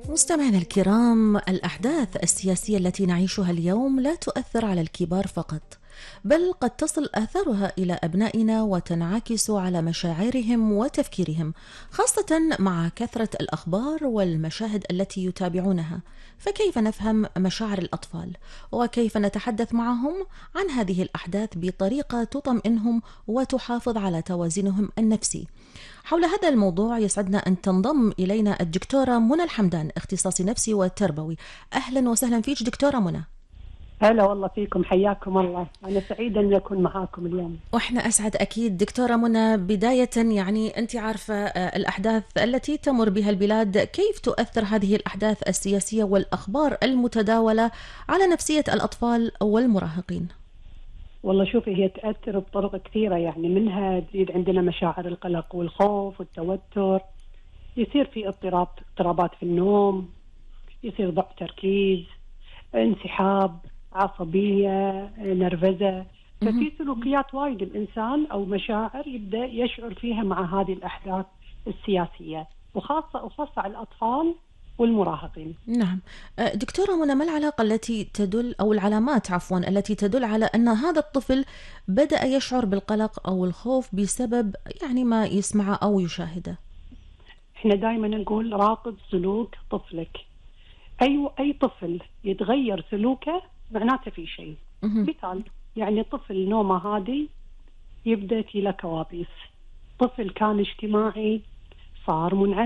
مستمعينا الكرام، الأحداث السياسية التي نعيشها اليوم لا تؤثر على الكبار فقط، بل قد تصل آثارها إلى أبنائنا وتنعكس على مشاعرهم وتفكيرهم، خاصة مع كثرة الأخبار والمشاهد التي يتابعونها. فكيف نفهم مشاعر الأطفال؟ وكيف نتحدث معهم عن هذه الأحداث بطريقة تطمئنهم وتحافظ على توازنهم النفسي؟ حول هذا الموضوع يسعدنا أن تنضم إلينا الدكتورة منى الحمدان، اختصاصي نفسي وتربوي. أهلا وسهلا فيك دكتورة منى. هلا والله فيكم، حياكم الله. أنا سعيدة أن أكون معاكم اليوم. وإحنا أسعد أكيد. دكتورة منى، بداية يعني أنت عارفة الأحداث التي تمر بها البلاد، كيف تؤثر هذه الأحداث السياسية والأخبار المتداولة على نفسية الأطفال والمراهقين؟ والله شوفي، هي تأثر بطرق كثيرة، يعني منها تزيد عندنا مشاعر القلق والخوف والتوتر، يصير في اضطرابات في النوم، يصير ضعف تركيز، انسحاب، عصبية، نرفزة. ففي سلوكيات وايد الإنسان أو مشاعر يبدأ يشعر فيها مع هذه الأحداث السياسية، وخاصة على الأطفال والمراهقين. نعم. دكتورة منى، ما العلاقة التي تدل أو العلامات التي تدل على أن هذا الطفل بدأ يشعر بالقلق أو الخوف بسبب يعني ما يسمعه أو يشاهده؟ احنا دائما نقول راقب سلوك طفلك. أي طفل يتغير سلوكه معناته في شيء. مثال، يعني طفل نومه هادي يبدأ له كوابيس، طفل كان اجتماعي صار منعزل.